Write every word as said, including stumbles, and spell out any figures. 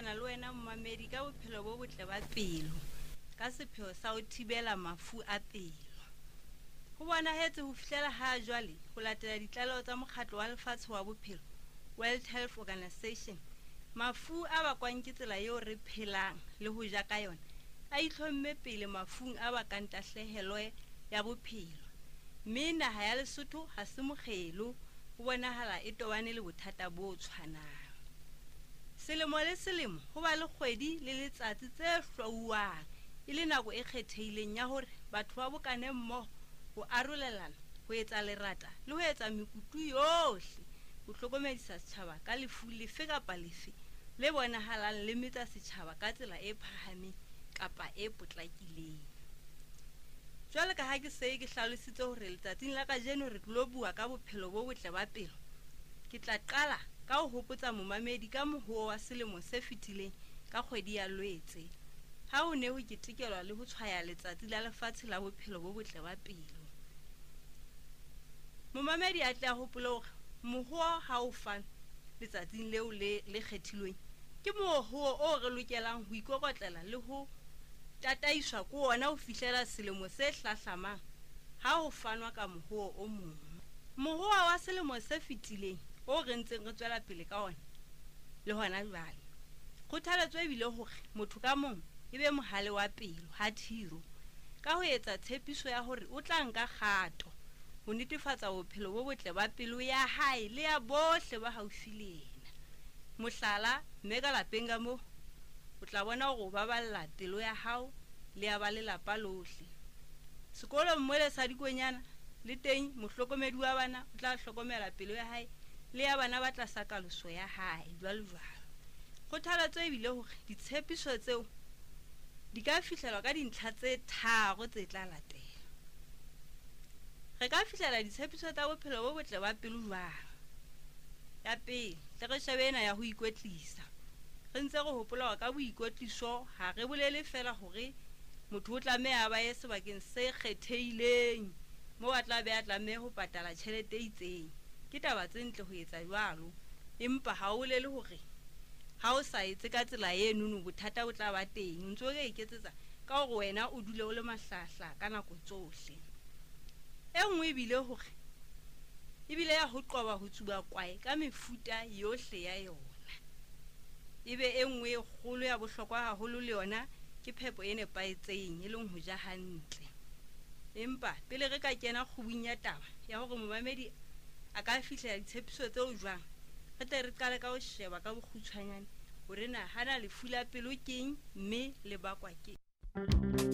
buisana le wena mmamedi ka bophelo bo botle ba pelo ka sepheo sa ho thibela mafu a pelo. Ho bonahetse ho fihlela ha jwale ho latela ditlaleho tsa mokgatlo wa lefatshe wa bophelo World Health Organization, mafu a bakwang ke tsela eo re phelang le ho ja ka yona a itlhomme pele mafung a bakang tahlehelo ya bophelo. Mme naha ya Lesotho ha se mokgelo, ho bonahala e tobane le bothata bo tshwanang. Selemo le selemo ho ba le kgwedi le letsatsi tse hlwauwang e le nako e kgethehileng ya hore batho ba bokane mmoho ho arolelana, ho etsa lerata le ho etsa mekutu yohle ho hlokomedisa setjhaba ka lefu lefe kapa lefe le bonahalang le metsa setjhaba ka tsela e phahameng kapa e potlakileng. Jwale ka ha ke se ke hlalositse hore letsatsing la kajeno re tlo bua ka bophelo bo botle ba pelo, ke tla qala ka ho hopotsa momamedi ka mohuo wa selemo se fetileng ka kgwedi ya Loetse, ha o ne ho ketekelwa le ho tshwaya letsatsi la lefatshe la bophelo bo botle ba pelo. Momamedi a tla hopola hore mohuo ha o fana letsatsing leo le le kgethilweng ke mohuo o re lokelang ho ikokotlela le ho tataiswa ko ona ho fihlela selemo se hlahlamang ha ho fanwa ka mohuo o mong. Mohuo wa selemo se fetileng o re ntseng re tswela pele ka ona le hona jwale, kgothaletso e bile hore motho ka mong e be mohale wa pelo, heart hero, ka ho etsa tshepiso ya hore o tla nka kgato ho netefatsa bophelo bo botle ba pelo ya hae le ya bohle ba haufi le yena. Mohlala, mme ka lapeng ka mo o tla bona hore o baballa pelo ya hao le ya ba lelapa lohle. Sekolong mole sa dikwenyana le teng mohlokomedi wa bana o tla hlokomela pelo ya hae le ya bana ba tla sa kaloso ya hae, jwalo jwalo. Kgothaletso e bile hore ditshepiso tseo di ka fihlelwa ka dintlha tse tharo tse tla latela. Re ka fihlela ditshepiso tsa bophelo bo botle ba pelo jwang. Ya pele, tle re shebe ena ya ho ikwetlisa. Re ntse re hopola ka boikwetliso ha re bolele fela hore motho o tlameha a ba ye sebakeng se kgethehileng moo a tla be a tlameha ho patala tjhelete e itseng. Ke taba tse ntle ho etsa jwalo, empa ha o bolele hore ha o sa etse ka tsela eno no bothata bo tla ba teng. O ntse o ka iketsetsa ka hore wena o dule o le mahlahla ka nako tsohle. E nngwe e bile hore e bile ya ho qoba ho tsuba kwae ka mefuta yohle ya yona. Ebe e nngwe e kgolo ya bohlokwa haholo le yona ke phepo e nepahetseng, e leng ho ja hantle. Empa pele re ka kena kgubung ya taba ya hore momamedi a ka fihlela ditshepiso tseo jwang, re tle re qale ka ho sheba ka bokgutshwanyane hore na hana lefu la pelo keng mme le bakwa ke